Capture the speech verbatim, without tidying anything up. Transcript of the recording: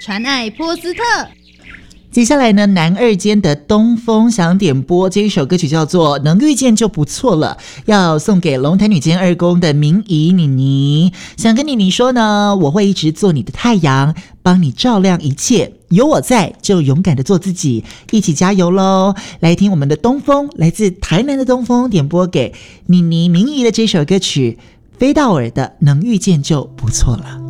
传爱波斯特。 接下来呢，男二间的东风想点播这一首歌曲叫做《能遇见就不错了》，要送给龙潭女监二宫的明仪妮妮，想跟妮妮说呢，我会一直做你的太阳，帮你照亮一切，有我在就勇敢的做自己，一起加油咯。来听我们的东风，来自台南的东风点播给妮妮明仪的这首歌曲，飞道尔的《能遇见就不错了》。